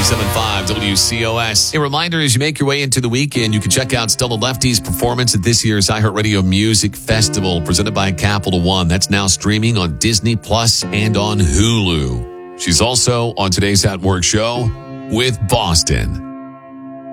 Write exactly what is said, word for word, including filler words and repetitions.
seven five W C O S. A reminder, as you make your way into the weekend, you can check out Stella Lefty's performance at this year's iHeartRadio Music Festival, presented by Capital One. That's now streaming on Disney Plus and on Hulu. She's also on today's At Work show with Boston.